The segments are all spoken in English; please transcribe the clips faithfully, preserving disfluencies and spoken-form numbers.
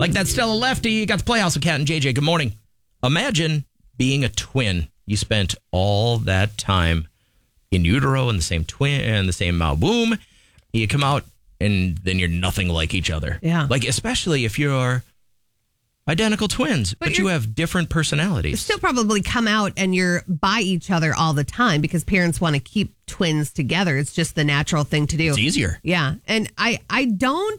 Like that Stella Lefty, you got the Playhouse with Cat and J J. Good morning. Imagine being a twin. You spent all that time in utero in the same twin and the same uh, womb. You come out and then you're nothing like each other. Yeah. Like, especially if you're identical twins, but, but you have different personalities. Still probably come out and you're by each other all the time because parents want to keep twins together. It's just the natural thing to do. It's easier. Yeah. And I, I don't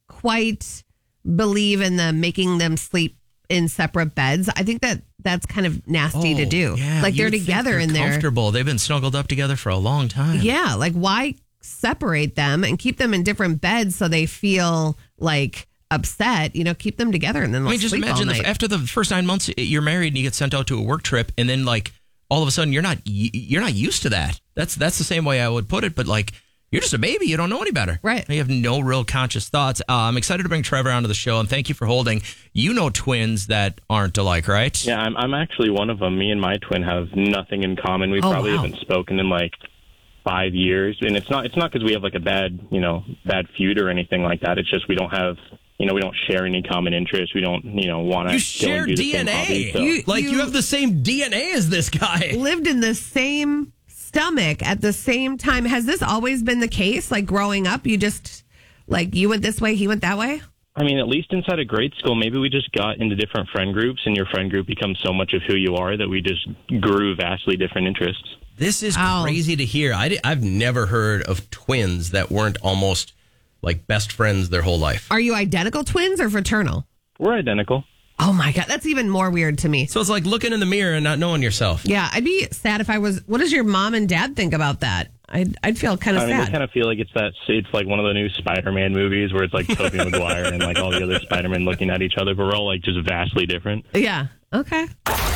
quite believe in the making them sleep in separate beds. I think that that's kind of nasty oh, to do. Yeah, like they're together they're in there. Comfortable. They've been snuggled up together for a long time. Yeah. Like why separate them and keep them in different beds so they feel like upset, you know, keep them together and then I mean, just imagine if after the first nine months you're married and you get sent out to a work trip and then like all of a sudden you're not you're not used to that. That's that's the same way I would put it, but like you're just a baby. You don't know any better. Right. You have no real conscious thoughts. Uh, I'm excited to bring Trevor onto the show, and thank you for holding. You know twins that aren't alike, right? Yeah, I'm, I'm actually one of them. Me and my twin have nothing in common. We oh, probably wow. haven't spoken in like five years, and it's not it's not because we have like a bad you know bad feud or anything like that. It's just we don't have. You know, we don't share any common interests. We don't, you know, want to. You share do D N A. The same hobby, so. you, like you, you have the same D N A as this guy. Lived in the same stomach at the same time. Has this always been the case? Like growing up, you just like you went this way, he went that way. I mean, at least inside of grade school, maybe we just got into different friend groups, and your friend group becomes so much of who you are that we just grew vastly different interests. This is oh. crazy to hear. I, I've never heard of twins that weren't almost like best friends their whole life. Are you identical twins or fraternal? We're identical. Oh my God, that's even more weird to me. So it's like looking in the mirror and not knowing yourself. Yeah, I'd be sad if I was. What does your mom and dad think about that? I'd, I'd feel kind of I mean, sad. I kind of feel like it's that. It's like one of the new Spider-Man movies where it's like Tobey Maguire and like all the other Spider-Men looking at each other, but we're all like just vastly different. Yeah. Okay.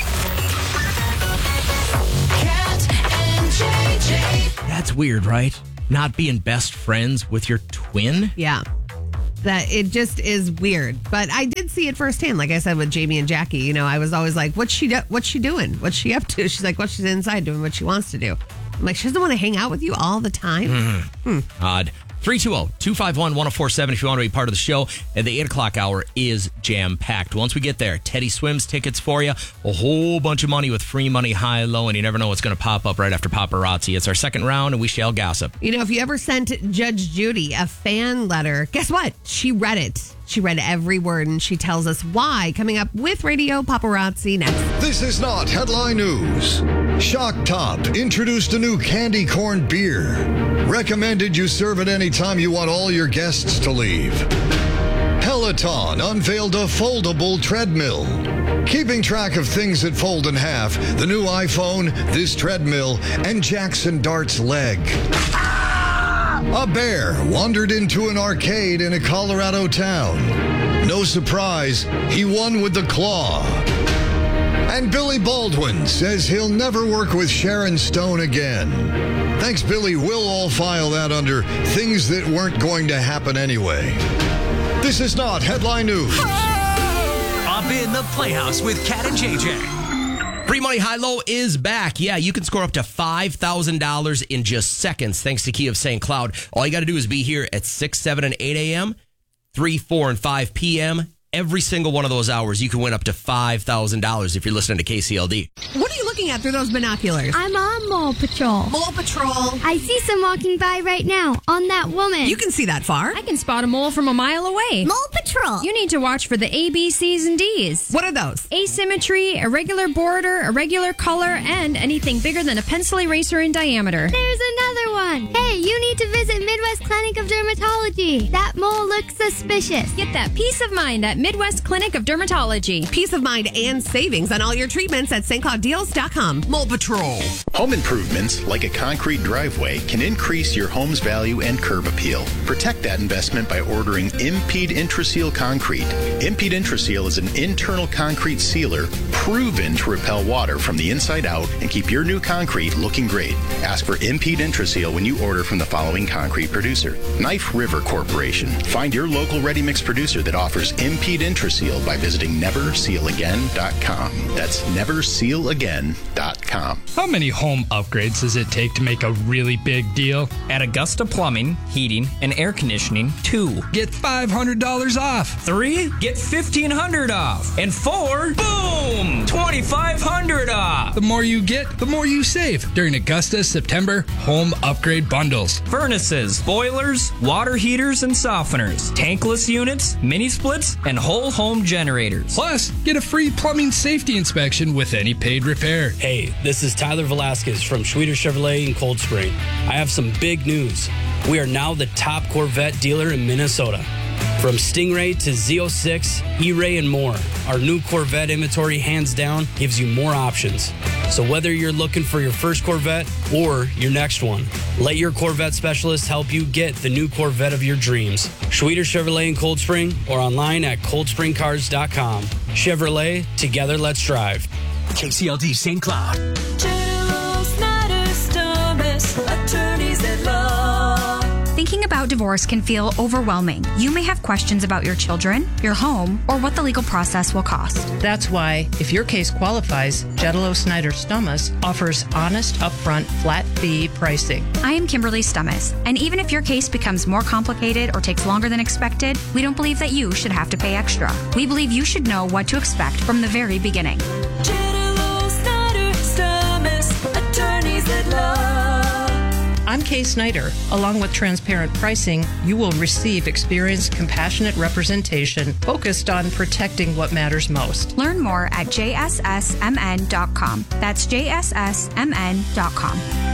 Cat and J J. That's weird, right? Not being best friends with your twin? Yeah. That it just is weird. But I did see it firsthand. Like I said with Jamie and Jackie, you know, I was always like, what's she do- what's she doing? What's she up to? She's like, well, she's inside doing what she wants to do. I'm like, she doesn't want to hang out with you all the time. Mm-hmm. Hmm. Odd. three two zero, two five one, one zero four seven if you want to be part of the show. And the eight o'clock hour is jam-packed. Once we get there, Teddy Swims tickets for you. A whole bunch of money with free money, high, low, and you never know what's going to pop up right after paparazzi. It's our second round, and we shall gossip. You know, if you ever sent Judge Judy a fan letter, guess what? She read it. She read every word, and she tells us why. Coming up with Radio Paparazzi next. This is not headline news. Shock Top introduced a new candy corn beer. Recommended you serve it anytime you want all your guests to leave. Peloton unveiled a foldable treadmill. Keeping track of things that fold in half, the new iPhone, this treadmill, and Jackson Dart's leg. A bear wandered into an arcade in a Colorado town. No surprise, he won with the claw. And Billy Baldwin says he'll never work with Sharon Stone again. Thanks, Billy. We'll all file that under things that weren't going to happen anyway. This is not headline news. Up in the Playhouse with Cat and J J. Free Money High Low is back. Yeah, you can score up to five thousand dollars in just seconds thanks to Key of Saint Cloud. All you got to do is be here at six, seven, and eight a.m., three, four, and five p.m., Every single one of those hours, you can win up to five thousand dollars if you're listening to K C L D. What are you looking at through those binoculars? I'm on Mole Patrol. Mole Patrol. I see some walking by right now on that woman. You can see that far. I can spot a mole from a mile away. Mole Patrol. You need to watch for the A, B, C's, and D's. What are those? Asymmetry, irregular border, irregular color, and anything bigger than a pencil eraser in diameter. There's another one. Hey, you need to visit Midwest Clinic of Dermatology. That mole looks suspicious. Get that peace of mind at Midwest Clinic of Dermatology. Peace of mind and savings on all your treatments at Saint Cloud Deals dot com. Mole Patrol. Home improvements, like a concrete driveway, can increase your home's value and curb appeal. Protect that investment by ordering Impede Intraseal Concrete. Impede Intraseal is an internal concrete sealer proven to repel water from the inside out and keep your new concrete looking great. Ask for Impede Intraseal when when you order from the following concrete producer. Knife River Corporation. Find your local ready-mix producer that offers Impede Intraseal by visiting never seal again dot com. That's never seal again dot com. How many home upgrades does it take to make a really big deal? At Augusta Plumbing, Heating, and Air Conditioning, two. Get five hundred dollars off. Three, get fifteen hundred dollars off. And four, boom, twenty-five hundred dollars off. The more you get, the more you save during Augusta's September home upgrade bundles. Furnaces, boilers, water heaters and softeners, tankless units, mini splits, and whole home generators. Plus, get a free plumbing safety inspection with any paid repair. Hey, this is Tyler Velasquez from Schweter Chevrolet in Cold Spring. I have some big news. We are now the top Corvette dealer in Minnesota. From Stingray to Z oh six, E-Ray, and more, our new Corvette inventory hands down gives you more options. So whether you're looking for your first Corvette or your next one, let your Corvette specialist help you get the new Corvette of your dreams. Schweter Chevrolet in Cold Spring or online at cold spring cars dot com. Chevrolet, together let's drive. K C L D Saint Cloud. Attorneys at law. Thinking about divorce can feel overwhelming. You may have questions about your children, your home, or what the legal process will cost. That's why, if your case qualifies, Jetalo Snyder Stummas offers honest, upfront, flat fee pricing. I am Kimberly Stummas, and even if your case becomes more complicated or takes longer than expected, we don't believe that you should have to pay extra. We believe you should know what to expect from the very beginning. Jetalo Snyder Stummas, attorneys at law. I'm Kay Snyder. Along with transparent pricing, you will receive experienced, compassionate representation focused on protecting what matters most. Learn more at j s s m n dot com. That's j s s m n dot com.